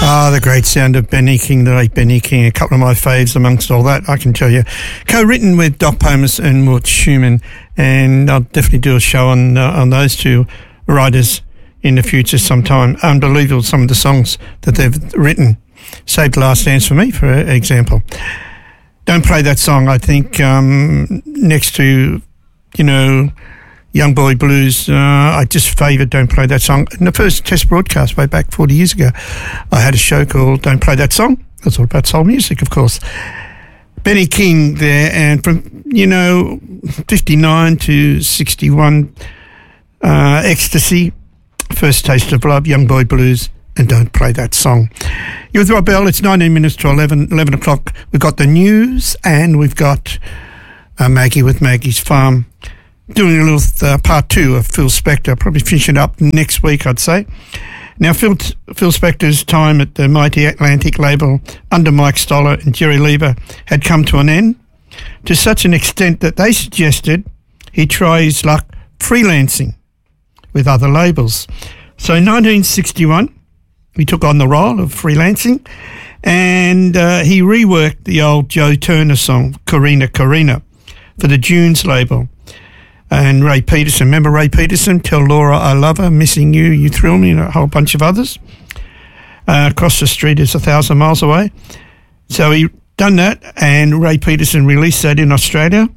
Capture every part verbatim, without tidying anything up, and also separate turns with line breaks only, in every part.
Ah, the great sound of Benny King, the late Benny King, a couple of my faves amongst all that, I can tell you. Co-written with Doc Pomus and Mort Schumann, and I'll definitely do a show on uh, on those two writers in the future sometime. Unbelievable, some of the songs that they've written. Saved the Last Dance for me, for example. Don't play that song, I think, um, next to, you know, Young Boy Blues, uh, I just favoured Don't Play That Song. In the first test broadcast way back forty years ago, I had a show called Don't Play That Song. That's all about soul music, of course. Benny King there, and from, you know, fifty-nine to sixty-one, uh, Ecstasy, First Taste of Love, Young Boy Blues, and Don't Play That Song. You're with Rob Bell. It's nineteen minutes to eleven, eleven o'clock. We've got the news, and we've got uh, Maggie with Maggie's Farm. Doing a little uh, part two of Phil Spector, probably finishing up next week, I'd say. Now, Phil, Phil Spector's time at the Mighty Atlantic label under Mike Stoller and Jerry Leiber had come to an end, to such an extent that they suggested he try his luck freelancing with other labels. So in nineteen sixty-one, he took on the role of freelancing, and uh, he reworked the old Joe Turner song, Corina Corina, for the Dunes label. And Ray Peterson, remember Ray Peterson? Tell Laura I love her, Missing You, You Thrill Me, and a whole bunch of others. Uh, across the street is a thousand miles away. So he done that, and Ray Peterson released that in Australia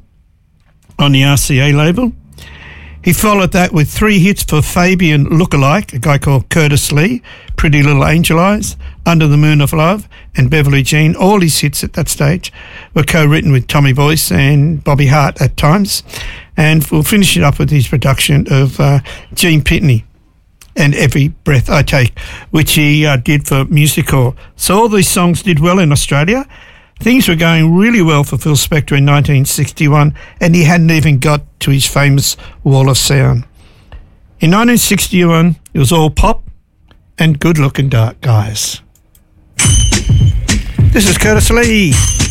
on the R C A label. He followed that with three hits for Fabian Lookalike, a guy called Curtis Lee, Pretty Little Angel Eyes, Under the Moon of Love, and Beverly Jean. All his hits at that stage were co-written with Tommy Boyce and Bobby Hart at times. And we'll finish it up with his production of uh, Gene Pitney and Every Breath I Take, which he uh, did for Music Hall. So all these songs did well in Australia. Things were going really well for Phil Spector in nineteen sixty-one, and he hadn't even got to his famous Wall of Sound. In nineteen sixty-one, it was all pop and good-looking dark guys. This is Curtis Lee.